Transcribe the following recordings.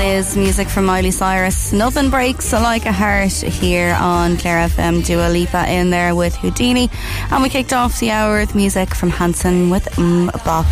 is music from Miley Cyrus. Nothing breaks like a heart here on Clare FM. Dua Lipa in there with Houdini. And we kicked off the hour with music from Hanson with Bop.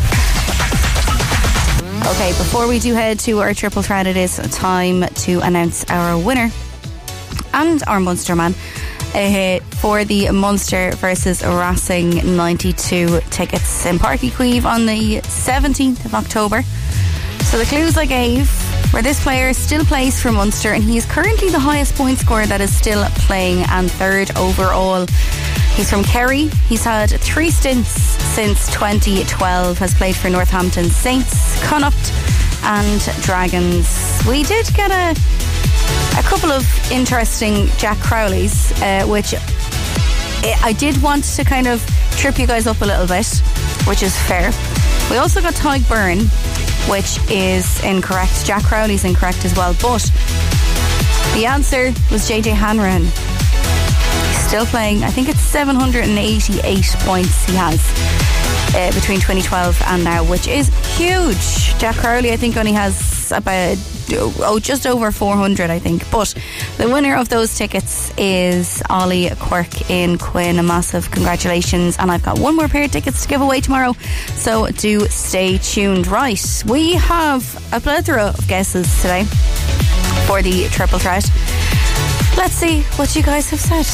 Okay, before we do head to our triple threat, it is time to announce our winner and our Munster man for the Munster versus Racing 92 tickets in Páirc Uí Chaoimh on the 17th of October. So the clues I gave were this player still plays for Munster and he is currently the highest point scorer that is still playing and third overall. He's from Kerry. He's had 3 stints since 2012, has played for Northampton Saints, Connacht and Dragons. We did get a couple of interesting Jack Crowleys, which I did want to kind of trip you guys up a little bit, which is fair. We also got Tyke Byrne, which is incorrect. Jack Crowley's incorrect as well, but the answer was JJ Hanrahan. He's still playing. I think it's 788 points he has between 2012 and now, which is huge. Jack Crowley, I think, only has about just over 400, I think. But the winner of those tickets is Ollie Quirk in Quinn. A massive congratulations. And I've got one more pair of tickets to give away tomorrow, so do stay tuned. Right, we have a plethora of guesses today for the triple threat. Let's see what you guys have said.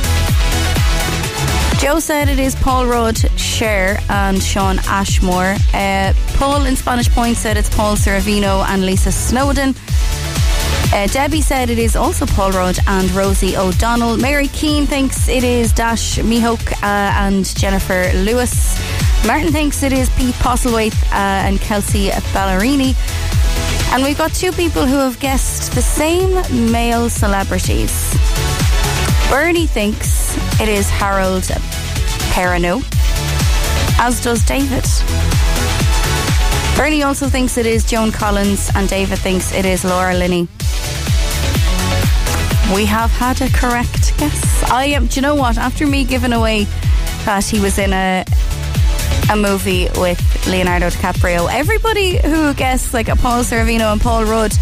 Joe said it is Paul Rudd, Cher and Sean Ashmore. Paul in Spanish Point said it's Paul Sorvino and Lisa Snowden. Debbie said it is also Paul Rudd and Rosie O'Donnell. Mary Keane thinks it is Dash Mihok and Jennifer Lewis. Martin thinks it is Pete Postlethwaite and Kelsey Ballerini. And we've got 2 people who have guessed the same male celebrities. Bernie thinks it is Harold Perrineau, as does David. Bernie also thinks it is Joan Collins and David thinks it is Laura Linney. We have had a correct guess. Do you know what? After me giving away that he was in a movie with Leonardo DiCaprio, everybody who guessed like Paul Sorvino and Paul Rudd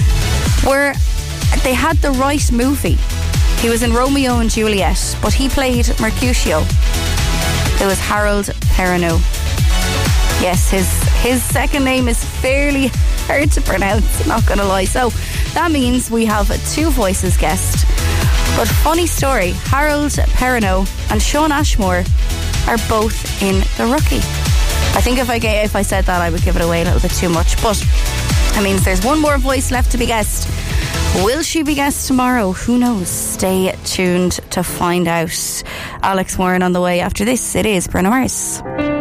they had the right movie. He was in Romeo and Juliet, but he played Mercutio. It was Harold Perrineau. Yes, his second name is fairly hard to pronounce, not gonna lie. So that means we have 2 voices guessed. But funny story, Harold Perrineau and Sean Ashmore are both in The Rookie. I think if I said that, I would give it away a little bit too much, but that means there's one more voice left to be guessed. Will she be guessed tomorrow? Who knows? Stay tuned to find out. Alex Warren on the way after this. It is Bruno Mars.